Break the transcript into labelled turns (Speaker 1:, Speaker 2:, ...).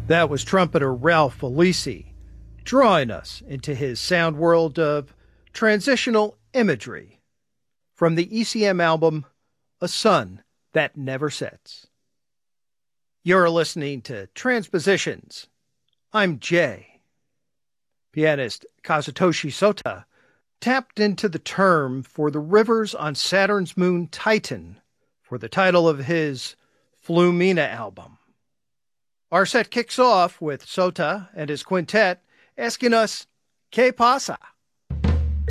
Speaker 1: That was trumpeter Ralph Felici, drawing us into his sound world of transitional imagery from the ECM album A Sun That Never Sets. You're listening to Transpositions. I'm Jay. Pianist Kazutoshi Sota tapped into the term for the rivers on Saturn's moon Titan for the title of his Flumina album. Our set kicks off with Sota and his quintet asking us, ¿Qué pasa?